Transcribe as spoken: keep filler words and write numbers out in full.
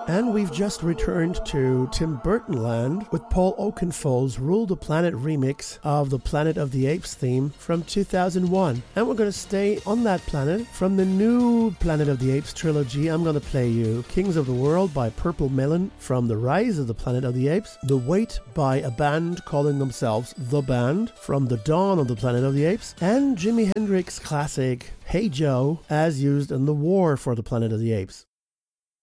And we've just returned to Tim Burton Land with Paul Oakenfold's Rule the Planet remix of the Planet of the Apes theme from two thousand one. And we're going to stay on that planet. From the new Planet of the Apes trilogy, I'm going to play you Kings of the World by Purple Melon from The Rise of the Planet of the Apes, The Wait by a band calling themselves The Band from The Dawn of the Planet of the Apes, and Jimi Hendrix classic Hey Joe as used in The War for the Planet of the Apes.